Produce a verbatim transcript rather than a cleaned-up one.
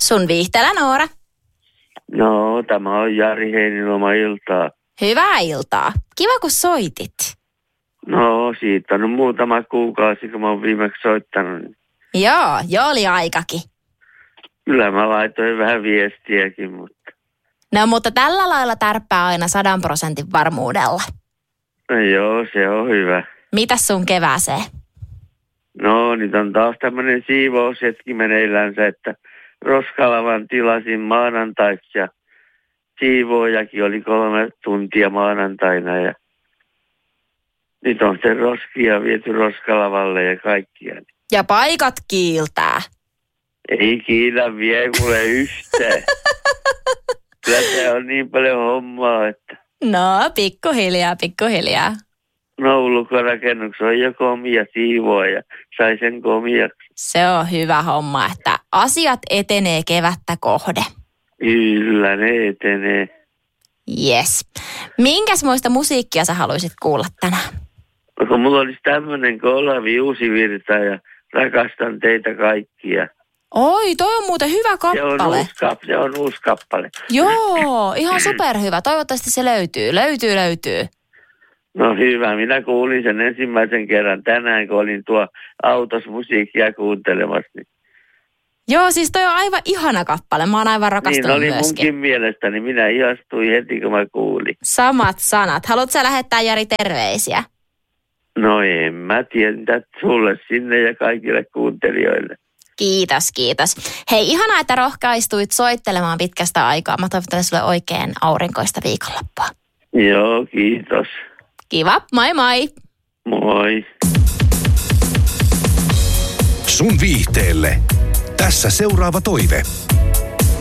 Sun viihteellä Noora. No, tämä on Jari Heiniloma iltaa. Hyvää iltaa. Kiva kun soitit. No, siitä on muutama kuukausi, kun mä oon viimeksi soittanut. Joo, jo oli aikakin. Kyllä mä laitoin vähän viestiäkin, mutta... No, mutta tällä lailla tärppää aina sadan prosentin varmuudella. No, joo, se on hyvä. Mitäs sun kevääseen? No, nyt on taas tämmönen siivoushetki meneillänsä, että roskalavan tilasin maanantaiksi ja siivoojakin oli kolme tuntia maanantaina ja nyt on se roskia viety roskalavalle ja kaikkia. Ja paikat kiiltää. Ei kiillä vie kuule yhtään. Kyllä se on niin paljon hommaa, että... No, pikkuhiljaa, pikkuhiljaa. No, ulkorakennuksessa on jo komia siivoa ja sai sen komiaksi. Se on hyvä homma, että asiat etenee kevättä kohde. Kyllä, ne etenee. Yes. Minkäs muista musiikkia sä haluaisit kuulla tänään? No, kun mulla olisi tämmöinen kuin Olavi Uusivirta ja rakastan teitä kaikkia. Oi, toi on muuten hyvä Se on kappale. uusi, kap, se on uusi kappale. Joo, ihan superhyvä. Toivottavasti se löytyy. Löytyy, löytyy. No hyvä, minä kuulin sen ensimmäisen kerran tänään, kun olin tuo autossa musiikkia kuuntelemassa. Niin, Joo, siis toi on aivan ihana kappale. Mä oon aivan rakastunut niin oli myöskin. munkin mielestäni. Minä ihastuin heti, kun mä kuulin. Samat sanat. Haluatko sä lähettää, Jari, terveisiä? No en mä tiedä, sulle sinne ja kaikille kuuntelijoille. Kiitos, kiitos. Hei, ihanaa, että rohkaistuit soittelemaan pitkästä aikaa. Mä toivotan sulle oikein aurinkoista viikonloppua. Joo, kiitos. Kiva, moi moi. Moi. Sun viihteelle. Tässä seuraava toive.